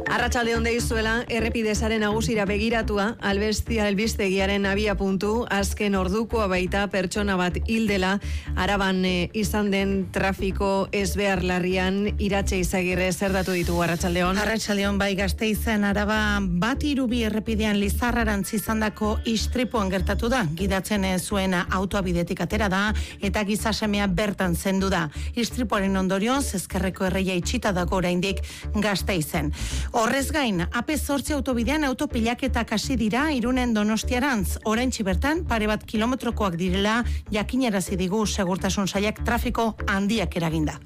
Arratsalde on deizuela, errepidesaren nagusira begiratua, albistegiaren abia puntu, azken ordukoa baita pertsona bat hildela, Araban izan den trafiko ezbehar larrian. Iratxe Izagirre, zer datu ditugu arratsaldeon? Arratsaldeon bai, Gasteizen Araba bat irubi errepidean Lizarrarantz izandako istripuan gertatu da. Gidatzen zuen autoa bidetik atera da eta gizasemea bertan zendu da. Istripuaren ondorioz ezkerreko erreia itxita dago oraindik Gasteizen. Horrez gain, AP8 autobidean autopilaketak hasi dira Irunen Donostiarantz. Oraintxe bertan pare bat kilometrokoak direla jakinarazi digu segurtasun sailak trafiko handiak eraginda.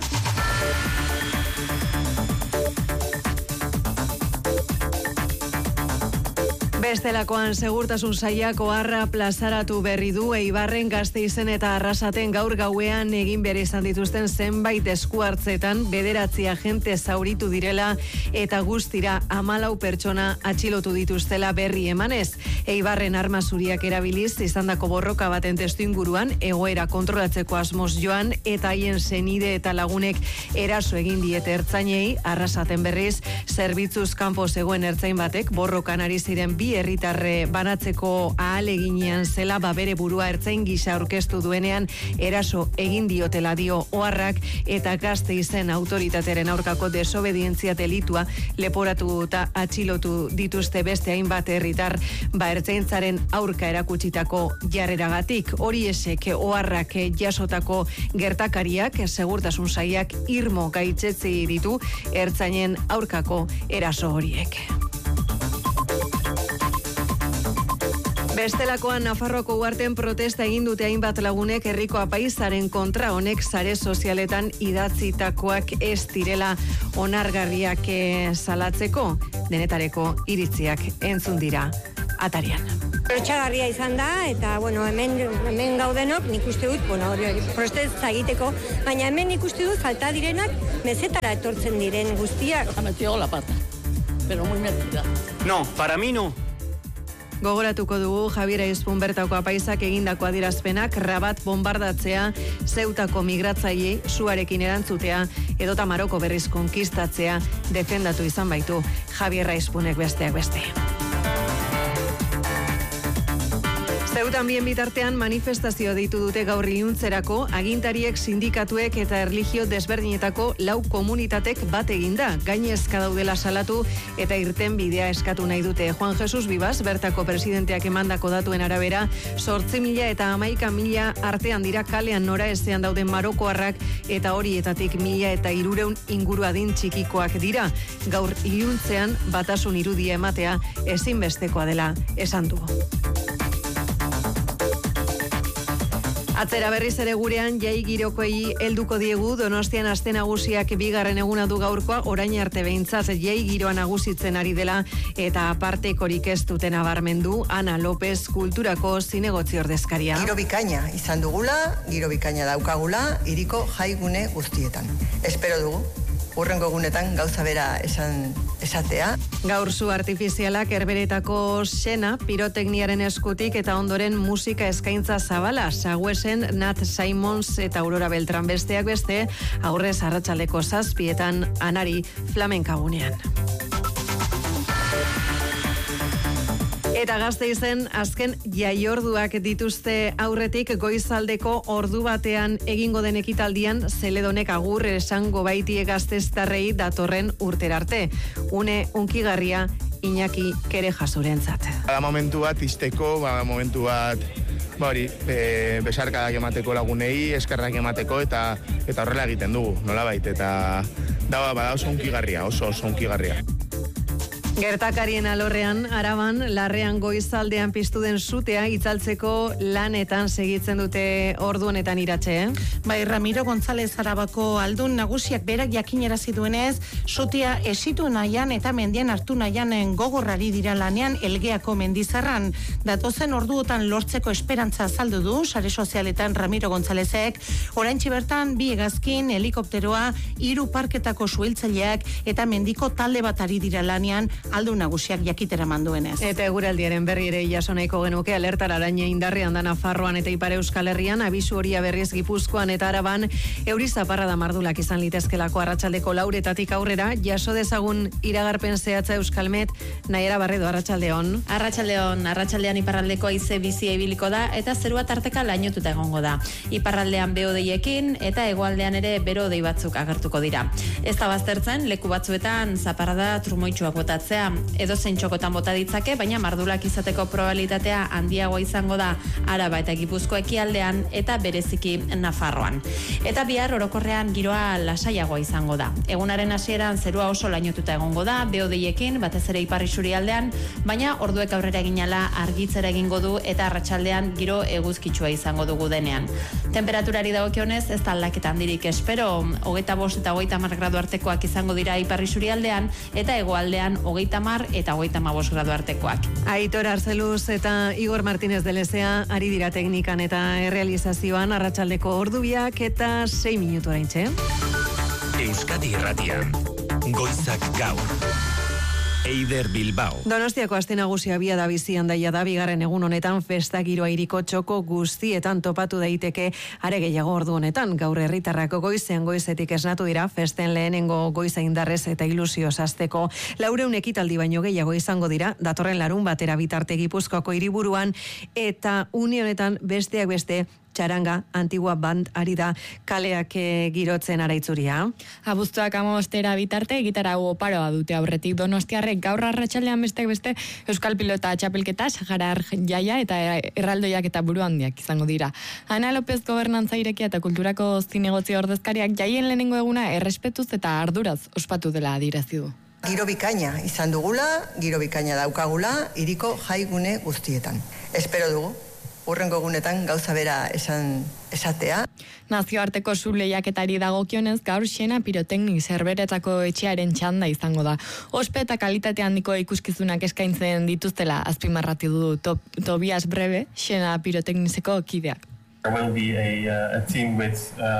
Bestelakoan segurtasun sailak oharra plazaratu berri du Eibarren, Gasteizen eta Arrasaten gaur gauean egin behar izan dituzten zenbait esku hartzetan 9 agente zauritu direla eta guztira 14 pertsona atxilotu dituztela berri emanez. Eibarren arma zuriak erabiliz izandako borroka baten testuinguruan egoera kontrolatzeko asmoz joan eta haien senide eta lagunek eraso egin diete ertzainei. Arrasaten berriz zerbitzuz kanpo zegoen ertzain batek borrokan ari ziren bi herritarre banatzeko ahaleginean zela bere burua ertzain gisa aurkeztu duenean eraso egin diotela dio oharrak eta Gasteizen autoritatearen aurkako desobedientzia delitua leporatu eta atxilotu dituzte beste hainbat herritar ertzaintzaren aurka erakutsitako jarreragatik. Hori esek oharrak jasotako gertakariak segurtasun sailak irmo gaitzetsi ditu ertzainen aurkako eraso horiek. Bestelakoan Nafarroako uharten protesta egin dute hainbat lagunek herriko apaizaren kontra. Honek sare sozialetan idatzitakoak ez direla onargarriak salatzeko, denetareko iritziak entzun dira atarian. Lotsagarria izan da, eta hemen gaudenok nik uste dut, protesta egiteko, baina hemen nik uste dut falta direnak mezetara etortzen diren guztiak. Ha metido la pata, pero muy metida. No, para mí no. Gogoratuko dugu Javier Aizpun bertako apaizak egindako adierazpenak Rabat bombardatzea, Zeutako migratzaileei suarekin erantzutea edota Maroko berriz konkistatzea defendatu izan baitu Javier Aizpunek besteak beste. Zeutan bien bitartean manifestazio deitu dute gaur iluntzerako, agintariek, sindikatuek eta erlijio desberdinetako 4 komunitatek bat eginda. Gainezka daudela salatu eta irten bidea eskatu nahi dute. Juan Jesus Vivas, bertako presidenteak emandako datuen arabera, 8.000 eta 11.000 artean dira kalean nora ezean dauden marokoarrak eta horietatik 1.000 eta 300 inguru adin txikikoak dira. Gaur iluntzean batasun irudia ematea ezinbestekoa dela esan du. Atzera berriz ere gurean jai girokoei helduko diegu. Donostian aste nagusiak 2. eguna du gaurkoa, orain arte behintzat jai giroa nagusitzen ari dela eta apartekorik ez duten nabarmendu Ana López kulturako zinegotzi ordezkaria. Giro bikaina izan dugula, giro bikaina daukagula hiriko jaigune guztietan. Espero dugu urrengo egunetan gauza bera esatea. Gaur zu artifizialak Herberetako Sena pirotekniaren eskutik eta ondoren musika eskaintza zabala, Saguesen, Nat Simons eta Aurora Beltran besteak beste, aurrez arratsaldeko 7:00 Anari flamenkagunean. Eta Gasteizen azken jaiorduak dituzte aurretik goizaldeko ordu batean egingo den ekitaldian Zeledonek agur esango baitie gazteztarrei datorren urterarte. Une unkigarria Iñaki Kerejazurentzat. Momentu bat izteko, momentu bat besarkadak emateko lagunei, eskerrak emateko eta horrela egiten dugu, nolabait, eta da oso unkigarria, oso unkigarria. Gertakarien alorrean, Araban, Larrean goizaldean piztu den sutea itzaltzeko lanetan segitzen dute ordu honetan Iratxe, Bai, Ramiro González Arabako aldun nagusiak berak jakinarazi duenez, sutea esitu nahian eta mendian hartu nahian gogorrari dira lanean Elgeako mendizarran. Datozen orduotan lortzeko esperantza azaldu du, sare sozialetan Ramiro Gonzálezek, oraintxe bertan 2 hegazkin, helikopteroa, 3 parketako suhiltzaileak eta mendiko talde bat ari dira lanean aldu nagusiak jakitera manduenez. Eta eguraldiaren berri ere jaso nahiko genuke, alertar araña indarrean da Nafarroan eta Ipar Euskal Herrian, abisu horia berriz Gipuzkoan eta Araban, euri zaparrada mardulak izan litezkelako arratsaldeko 4:00 aurrera, jaso dezagun iragarpen zehatza Euskalmet, Naiera Barredo, arratsaldeon. Arratsaldean iparraldeko haize bizia ibiliko da eta zerua tarteka lainotuta egongo da. Iparraldean behodeiekin eta hegoaldean ere berodei batzuk agertuko dira. Ez da baztertzen, leku batzuetan zaparrada trumoitsuak botatzea, edozein txokotan bota ditzake, baina mardulak izateko probabilitatea handiagoa izango da Araba eta Gipuzko ekialdean eta bereziki Nafarroan. Eta bihar orokorrean giroa lasaiagoa izango da. Egunaren hasieran zerua oso lainotuta egongo da, behodeiekin, batez ere ipar isurialdean, baina orduek aurrera eginala argitzera egingo du eta arratsaldean giro eguzkitsua izango dugu denean. Temperaturari dagokionez ez da aldaketa handirik espero, 25 eta 30 gradu artekoak izango dira ipar isurialdean eta hegoaldean 30 eta 35 gradu artekoak. Aitor Arzeluz eta Igor Martínez de Lezea ari dira teknikan eta errealizazioan arratsaldeko ordubiak eta 6 minutu oraintxe. Euskadi Irratian, Goizak Gaur. Eider Bilbao. Donostiako aste nagusia bia da bizian daia da, bigarren egun honetan festa giroa iriko txoko guztietan topatu daiteke are gehiago ordu honetan. Gaur herritarrako goizetik esnatu dira festen lehenengo goiza indarrez eta ilusioz hasteko. 400 ekitaldi baino gehiago izango dira datorren larun batera bitarte Gipuzkoako hiriburuan eta une honetan besteak beste txaranga antigua band ari da kaleak girotzen araitzuria. Abuztuak 15 bitarte gitara oparoa dute aurretik donostiarrek gaur arratsaldean besteak beste Euskal Pilota txapelketa, Saharar jaia eta erraldoiak eta buru handiak izango dira. Ana López gobernantza irekia eta kulturako zinegotzi ordezkariak jaien lehenengo eguna errespetuz eta arduraz ospatu dela adierazi du. Giro bikaina izan dugula, giro bikaina daukagula hiriko jaigune guztietan. Espero dugu urrengo egunetan gauza bera esatea. Nazioarteko zuleiaketari dagokionez gaur Xena Piroteknik Zerberetako etxearen txanda izango da. Ospe eta kalitate handiko ikuskizunak eskaintzen dituztela azpimarratu du Tobias Brebe, Xena Piroteknikeko kideak. There will be a team with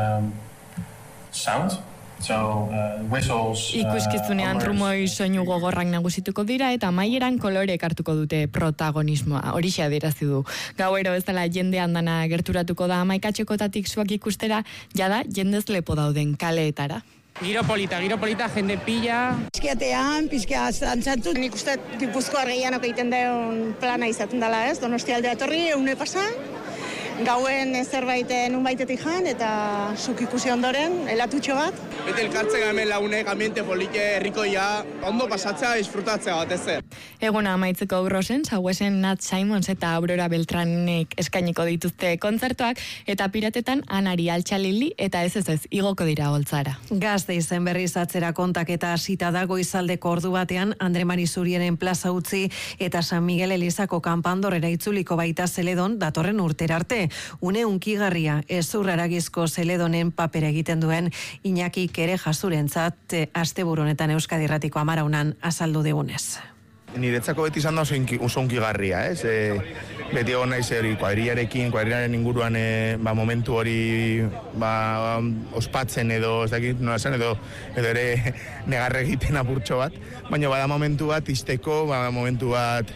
sound. Whistles, Ikuskizunean trumoi soinu gogorrak nagusituko dira eta amaieran kolorek hartuko dute protagonismoa. Horixe adierazi du. Gauero ez dela jende andana gerturatuko da 11 txokotatik zuak ikustera, jada jendez lepo dauden kaleetara. Giro polita, jende pila. Pizkiatean, antzantu. Nik uste Gipuzkoar gehianok egiten den plana izaten dela, ez? Donostialdea etorri, eune pasa. Gauen zerbaiten unbaitetik jan eta zuk ikusi ondoren, elatutxo bat. Bete elkartzea hemen lagunek, ambiente polike, herrikoia, ondo pasatzea, disfrutatzea bat ezer. Eguna amaitzeko Grosen, Sauesen Nat Simons eta Aurora Beltranek eskainiko dituzte kontzertuak eta piratetan Anari Altxalili eta ez igoko dira holtzara. Gasteizen berriz atzera kontaketa hasita dago izaldeko ordu batean Andre Mari Zurienen plaza utzi eta San Miguel Elizako kanpandorrera itzuliko baita Zeledon datorren urtera arte. Une unkigarria ezurraragizko Zeledonen papera egiten duen Iñaki Kere Jasurentzat asteburu honetan Euskadi Irratiko amaraunan azaldu digunez. Niretzako beti izan da oso unkigarria, ez? Beti egon naiz kuadriaren inguruan momentu hori ospatzen edo ez dakit nola zen, edo ere negarre egiten apurtxo bat, baina bada momentu bat izteko, momentu bat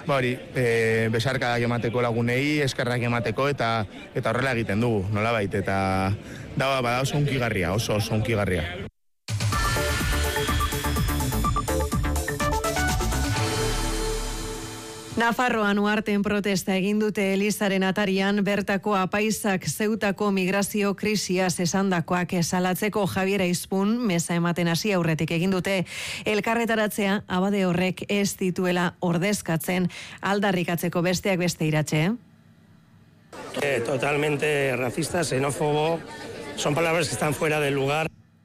besarkadak emateko lagunei, eskerrak emateko eta horrela egiten dugu, nolabait, eta bada oso unkigarria, oso unkigarria. Nafarroan uharten protesta egin dute Elizaren atarian bertako apaizak zeutako migrazio krisiaz esandakoak salatzeko Javier Aizpun meza ematen hasi aurretik egin dute elkarretaratzea abade horrek ez dituela ordezkatzen aldarrikatzeko besteak beste Iratxe. Totalmente racista, xenófobo, son palabras que están fuera del lugar.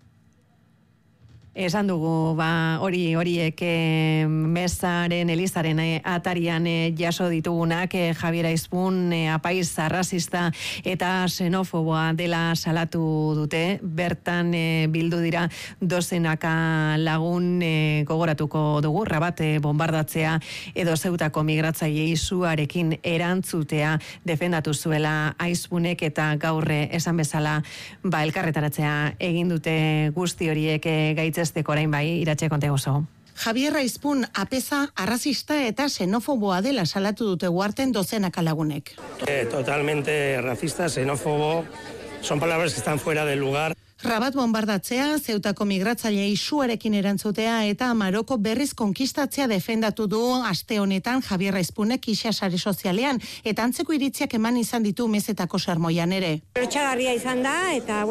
Esan dugu, horiek mezaren, Elizaren atarian jaso ditugunak Javier Aizpun apaiz arrazista eta xenofoboa dela salatu dute. Bertan bildu dira dozenaka lagun gogoratuko dugu, Rabat bombardatzea edo zeutako migratzaile izuarekin erantzutea defendatu zuela Aizpunek eta gaur esan bezala elkarretaratzea egin dute guzti horiek gaitzesteko orain bai, Iratxe konte gozo. Javier Raizpun apeza arrazista eta xenofoboa dela salatu dute Uharten dozenaka lagunek. Totalmente racista, xenófobo, son palabras que están fuera del lugar. Rabat bombardatzea, Zeutako migratzailei suarekin erantzutea eta Maroko berriz konkistatzea defendatu du aste honetan Javier Raizpunek sare sozialean eta antzeko iritziak eman izan ditu mezetako sermoian ere. Lotsagarria izan da eta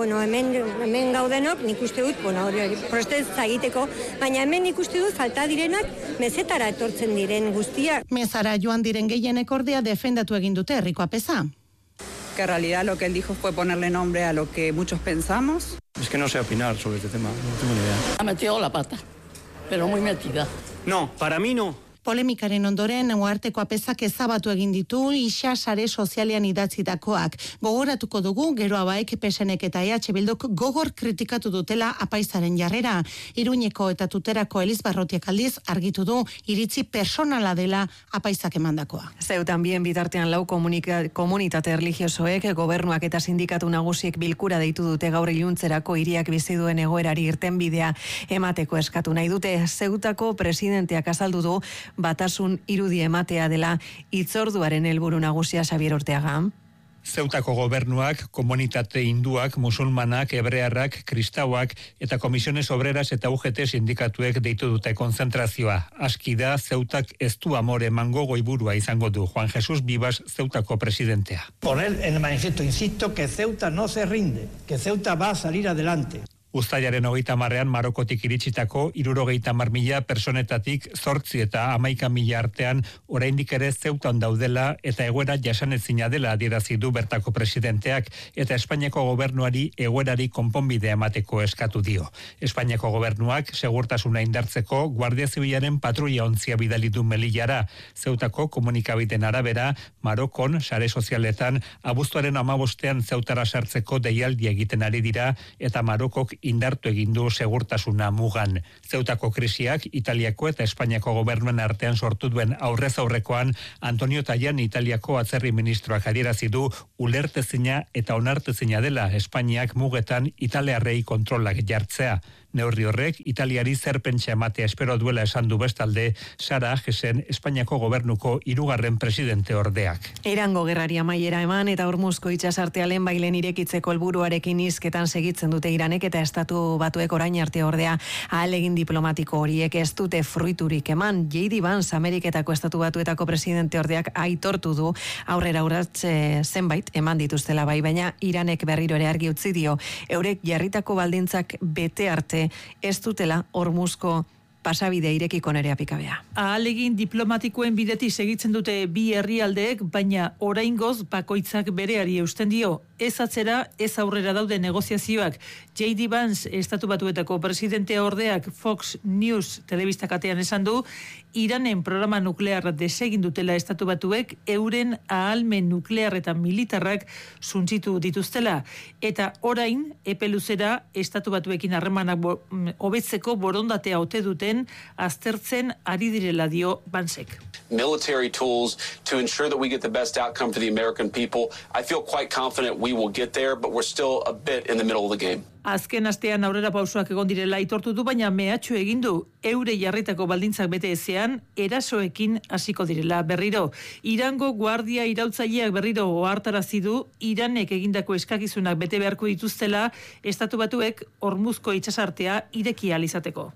hemen gaudenok nik uste dut, protesta egiteko, baina hemen nik uste dut falta direnak mezetara etortzen diren guztiak. Mezara joan diren gehienek ordea defendatu egin dute herriko apeza. Que en realidad lo que él dijo fue ponerle nombre a lo que muchos pensamos. Es que no sé opinar sobre este tema, no tengo ni idea. Ha metido la pata, pero muy metida. No, para mí no. Polemikaren ondoren, Uharteko apezak ezabatu egin ditu sare sozialean idatzitakoak. Gogoratuko dugu, gero abaek PSNek eta EH Bilduk gogor kritikatu dutela apaizaren jarrera. Iruñeko eta Tuterako Elizbarrotiak aldiz argitu du iritzi personala dela apaizak emandakoa. Zeutan bien bitartean lau komunitate erlijiosoek, gobernuak eta sindikatu nagusiek bilkura deitu dute gaur iluntzerako hiriak bizi duen egoerari irtenbidea emateko eskatu nahi dute. Zeutako presidenteak azaldu du batasun irudi ematea dela hitzorduaren helburu nagusia. Xabier Orteaga. Zeutako gobernuak, komunitate hinduak, musulmanak, hebrearrak, kristauak eta Komisiones Obreras eta UGT sindikatuek deitu dute konzentrazioa. Aski da, Zeutak ez du amore emango goiburua izango du. Juan Jesús Vivas, Zeutako presidentea. Poner en el manifiesto, insisto, que Ceuta no se rinde, que Ceuta va a salir adelante. Uztailaren 30 Marokotik iritsitako 70.000 personetatik 8 eta 11.000 artean oraindik ere Zeutan daudela eta egoera jasanezina dela adierazi du bertako presidenteak eta Espainiako gobernuari egoerari konponbidea emateko eskatu dio. Espainiako gobernuak segurtasuna indartzeko Guardia Zibilaren patrulla ontzia bidali du Melillara. Zeutako komunikabideen arabera, Marokon sare sozialetan abuztuaren 15ean Zeutara sartzeko deialdia egiten ari dira eta Marokok indartu egin du segurtasuna mugan. Zeutako krisiak Italiako eta Espainiako gobernuen artean sortu duen aurrez aurrekoan Antonio Tajani Italiako atzerri ministroak adierazi du ulertezina eta onartezina dela Espainiak mugetan italiarrei kontrolak jartzea. Neurri horrek Italiari zer pentsa ematea espero duela esan du bestalde Sara Agesen Espainiako gobernuko 3. presidente ordeak. Irango gerrari amaiera eman eta Hormuzko itsasartea lehenbailen irekitzeko helburuarekin hizketan segitzen dute Iranek eta Estatu Batuek orain arte ordea ahalegin diplomatiko horiek ez dute fruiturik eman. J.D. Vance Ameriketako Estatu Batuetako presidente ordeak aitortu du aurrera urratze zenbait eman dituztela bai, baina Iranek berriro ere argi utzi dio eurek jarritako baldintzak bete arte ez dutela Hormuzko pasabide irekiko nerea pikabea. Ahalegin diplomatikoen bidetik segitzen dute bi herrialdeek, baina oraingoz bakoitzak bereari eusten dio. Ez atzera, ez aurrera daude negoziazioak. J.D. Vance, Estatu Batuetako presidentea ordeak Fox News telebistakatean esan du, Iranen programa nuklearra desegin dutela Estatu Batuek euren ahalmen nuklear eta militarrak suntsitu dituztela. Eta orain, epe luzera, Estatu Batuekin harremanak hobetzeko borondatea ote duten aztertzen ari direla dio Vancek. Military tools to ensure that we get the best outcome for the American people. I feel quite confident we will get there, but we're still a bit in the middle of the game. Azken astean aurrera pausoak egon direla aitortu du, baina mehatxu egin du eure jarritako baldintzak bete ezean erasoekin hasiko direla berriro. Irango guardia iraultzaileak berriro ohartarazi du Iranek egindako eskakizunak bete beharko dituztela Estatu Batuek Hormuzko itsasartea ireki ahal izateko.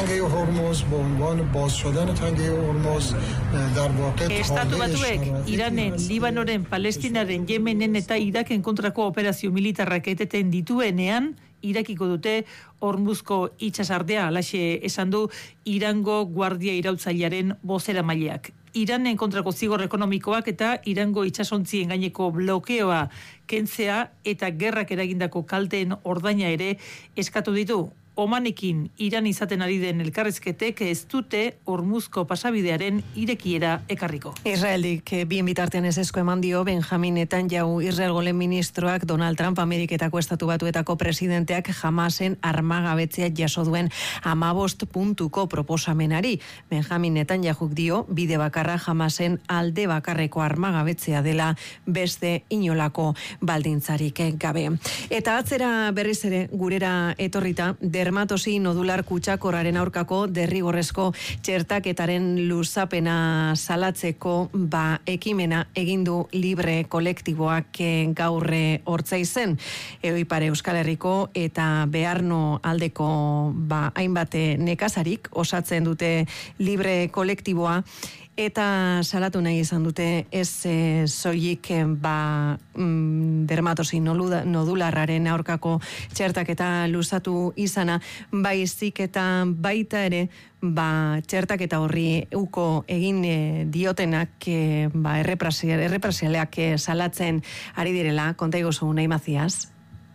Estatu Batuek Iranen, Libanoren, Palestinaren, Yemenen eta Iraken kontrako operazio militarrak eteten dituenean irekiko dute Hormuzko itsasartea, halaxe esan du Irango guardia iraultzailearen bozeramaileak. Iranen kontrako zigor ekonomikoak eta Irango itsasontzien gaineko blokeoa kentzea eta gerrak eragindako kalteen ordaina ere eskatu ditu. Omanekin Iran izaten ari den elkarrizketek ez dute Hormuzko pasabidearen irekiera ekarriko. Israeldik bien bitartean ezezko eman dio Benjamin Netanyahu Israelgo lehen ministroak Donald Trump Ameriketako Estatu Batuetako presidenteak Hamasen armagabetzea jaso duen 15 puntuko proposamenari. Benjamin Netanyahuk dio bide bakarra Hamasen alde bakarreko armagabetzea dela beste inolako baldintzarik gabe. Eta atzera berriz ere gurera etorrita dermatosi nodular kutsakorraren aurkako derrigorrezko txertaketaren luzapena salatzeko ekimena egindu libre kolektiboak gaurre Ortzaizen. Ipare Euskal Herriko eta Bearno aldeko hainbat nekazarik osatzen dute libre kolektiboa, eta salatu nahi izan dute ez soilik dermatosi nodularraren aurkako txertaketa luzatu izana, baizik eta baita ere txertaketa horri uko egin diotenak errepresialeak salatzen ari direla. Konta iguzu, Unai Mazias.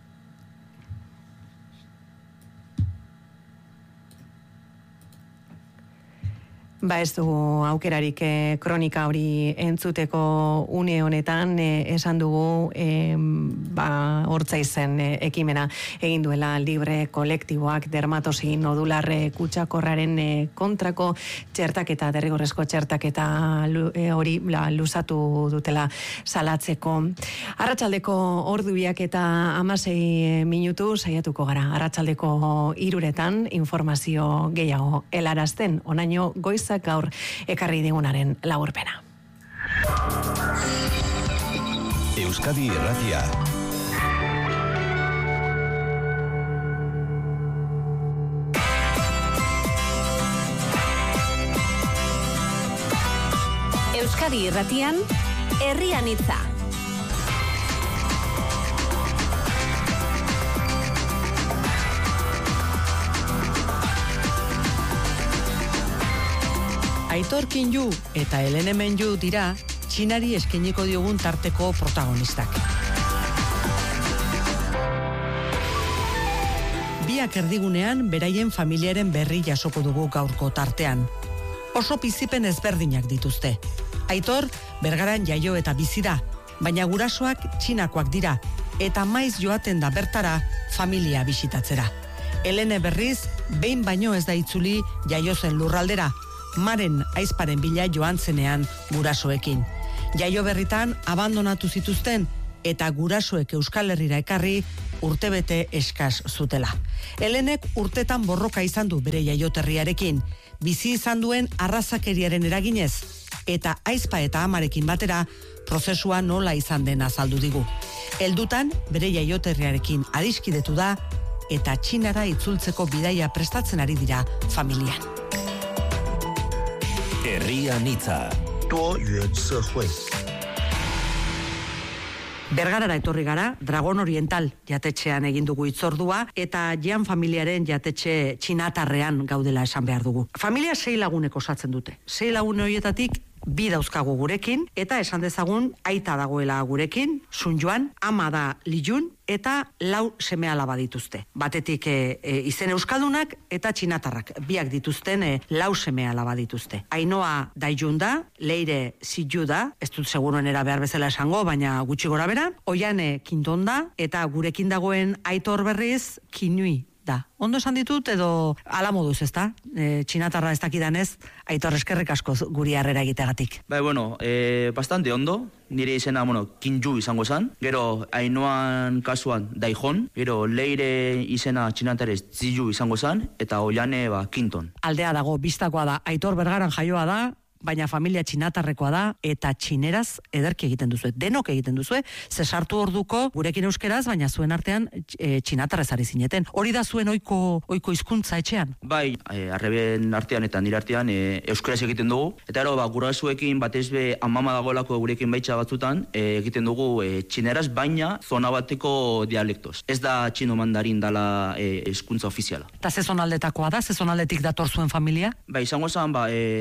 Ez dugu aukerarik kronika hori entzuteko une honetan, esan dugu Ortzaizen ekimena egin duela libre kolektiboak dermatosi nodularre kutsakorraren kontrako txertaketa, derrigorrezko txertaketa hori luzatu dutela salatzeko. Arratsaldeko ordubiak eta 16 minutu saiatuko gara. Arratsaldeko 3:00 informazio gehiago helarazten, onaino goiz gaur ekarri digunaren laburpena. Euskadi Irratia. Euskadi Irratian, Herrian Hitza. Aitor Kinju eta Helene Menju dira Txinari eskainiko diogun tarteko protagonistak. Biak erdigunean beraien familiaren berri jasoko dugu gaurko tartean. Oso bizipen ezberdinak dituzte. Aitor Bergaran jaio eta bizi da, baina gurasoak Txinakoak dira eta maiz joaten da bertara familia bisitatzera. Helene berriz behin baino ez da itzuli jaio zen lurraldera, Maren aizparen bila joan zenean gurasoekin. Jaio berritan abandonatu zituzten eta gurasoek Euskal Herrira ekarri urtebete eskas zutela. Helenek urtetan borroka izan du bere jaioterriarekin, bizi izan duen arrazakeriaren eraginez, eta aizpa eta amarekin batera prozesua nola izan den azaldu digu. Heldutan bere jaioterriarekin adiskidetu da eta Txinara itzultzeko bidaia prestatzen ari dira familian. Herrian Hitza. Bergarara etorri gara, Dragon Oriental jatetxean egin dugu hitzordua eta Jean familiaren jatetxe txinatarrean gaudela esan behar dugu. Familia 6 lagunek osatzen dute. 6 lagun horietatik 2 dauzkagu gurekin eta esan dezagun aita dagoela gurekin, Sun Joan, ama da Li Jun eta 4 seme-alaba dituzte. Batetik izen euskaldunak eta txinatarrak. Biak dituzten 4 seme-alaba dituzte. Ainoa Daijun da, Leire Ziyu da, ez dut seguruenera behar bezala esango, baina gutxi gora bera, Oiane Kinton da, eta gurekin dagoen Aitor berriz Kinui da. Ondo esan ditut edo ala moduz, ezta? Txinatarra ez dakidanez, Aitor eskerrik asko guri harrera egiteagatik. Bastante ondo. Nire izena, Kinju izango zen. Gero, Ainoan kasuan Daihon. Gero, Leire izena txinatarez Ziyu izango zen. Eta Oiane, Kinton. Aldea dago, bistakoa da. Aitor Bergaran jaioa da, baina familia txinatarrekoa da, eta txineraz ederki egiten duzue, denok egiten duzue, ze sartu orduko gurekin euskeraz, baina zuen artean txinatarrez ari zineten. Hori da zuen ohiko hizkuntza etxean? Bai, arreben artean eta nire artean euskeraz egiten dugu, eta ero, gurasuekin batez be amama dagoelako gurekin baitza batzutan, egiten dugu txineraz, baina zona bateko dialektoz. Ez da txino mandarin dala hizkuntza ofiziala. Eta ze zonaldetakoa da? Ze zonaldetik dator zuen familia? Bai, izango zen,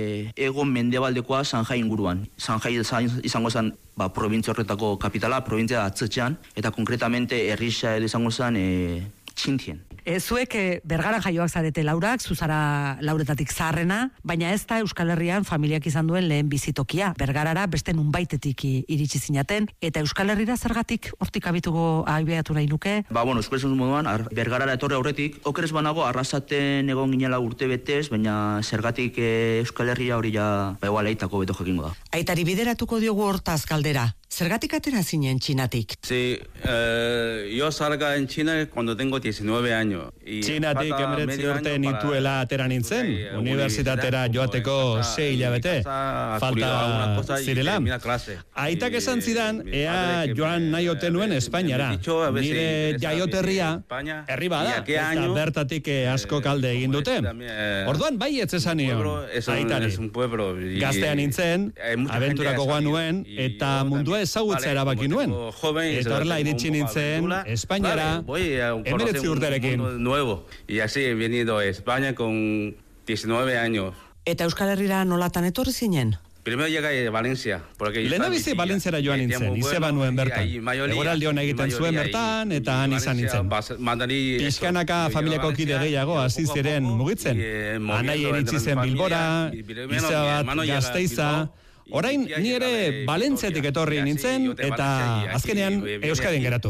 egon mendebaldekoa Shanghai inguruan. Shanghai izango zen provintzia horretako kapitala, provintzia atzetxean, eta konkretamente herrisa izango zen Txintien. Zuek Bergaran jaioak zarete Laurak, zuzara Lauretatik zaharrena, baina ez da Euskal Herrian familiak izan duen lehen bizitokia. Bergarara beste nunbaitetik iritsi zinaten, eta Euskal Herrira zergatik hortik abituko abiatu nahi nuke? Euskal Herrian moduan, Bergarara etorre aurretik, okeres banago arrasaten egon ginela urte betez, baina zergatik Euskal Herria hori ja igual eitako beto jakingo da. Aitari bideratuko diogu hortaz galdera. Zergatik atera zinen Txinatik? Sí, yo salga en China cuando tengo 19 años. Txinatik 19 urte nituela atera nintzen, unibertsitatera joateko 6 hilabete. Falta zirela. Aitak esan zidan, ea joan nahi ote nuen Espainiara. Nire jaioterria, herri bada, eta bertatik asko kalde egin dute. Orduan bai ez esan nion, aitari. Gaztean nintzen, abenturako goan nuen, eta mundua ezagutza erabaki nuen. Eta horrela iritsi nintzen Espainiara 19 urterekin. Y así he venido a España con 19 años. Eta Euskal Herrira nolatan etorri zinen? Primero llegué a Valencia. Lehenabizi Valentziara joan nintzen, izeba nuen bertan. Egoraldi hona egiten zuen bertan, eta han izan nintzen. Pixkanaka familiako kide gehiago hasi ziren mugitzen. Anai iritsi zen Bilbora, izeba bat Gasteiza. Orain ni ere Valentziatik etorri nintzen eta azkenean Euskadin geratu.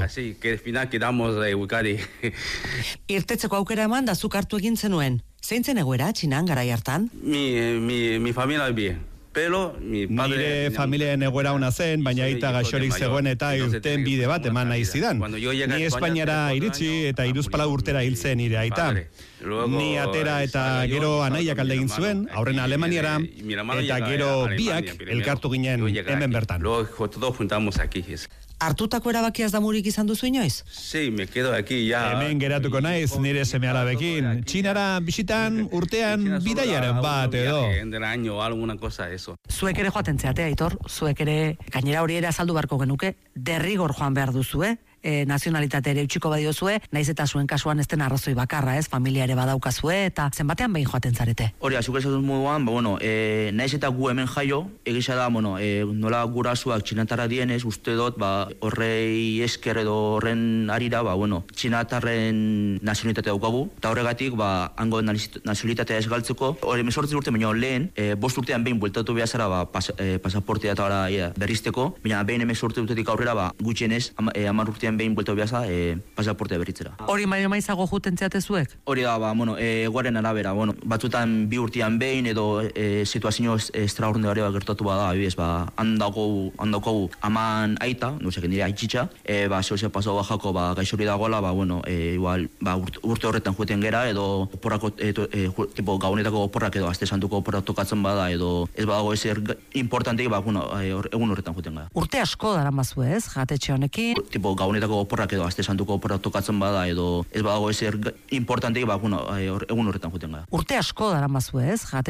Irtetzeko aukera eman da zuk hartu egin zenuen. Zeintzen egoera Txinan garai hartan? Mi familia bien. Nire familiaren egoera ona zen, baina aita gaixorik zegoen eta irten bide bat eman nahi zidan. Ni Espainiara iritsi eta hiruzpalau urtera hil zen nire aita. Ni atera eta gero anaiak alde egin zuen, aurrena Alemaniara, eta gero biak elkartu ginen hemen bertan. Hartutako erabakiaz damurik izan duzu inoiz? Sí, me quedo aquí ya. Hemen geratuko naiz nire seme-alabekin. Txinara bisitan urtean bidaiaren bat edo. Zuek ere joaten zeate, Aitor, zuek ere gainera hori ere azaldu beharko genuke, derrigor joan behar duzue, nazionalitate ere utxiko badiozue, naiz eta zuen kasuan ez den arrazoi bakarra, ez, familia ere badaukazue, eta zenbatean behin joaten zarete. Hori, azuk esatuz moduan, naiz eta gu hemen jaio, egisa da, nola gurasuak txinatarra dienez, uste dut, horrei esker edo horren arira, txinatarren nazionalitate daukagu, eta horregatik, hango nazionalitatea ez galtzeko, hori 18 urte baino lehen, 5 urtean behin bueltatu behazara pasaportea eta berrizteko, baina behin 18 urtetik aurrera, gutxienez, 10 urtean behin bueltatu behaza, pasaportea berritzera. Hori maio maizago juten zeate zuek? Hori da, eguaren arabera, batzutan 2 urtean behin edo situazio extraordinario gertatu bada, handaukogu aman aita, nire aitxitxa, zehose pasau bajako gaixori dagoela, igual, urte horretan jueten gera, edo gaunetako oporrak edo azte santuko oporrak tokatzen bada, edo ez badago ezer importanteik, egun horretan jueten gara. Urte asko dara mazu ez, jatetxe honekin? Gaunetako oporrak edo azte santuko oporrak tokatzen bada, edo ez badago ezer importanteik, egun horretan jueten gara. Urte asko dara mazu ez,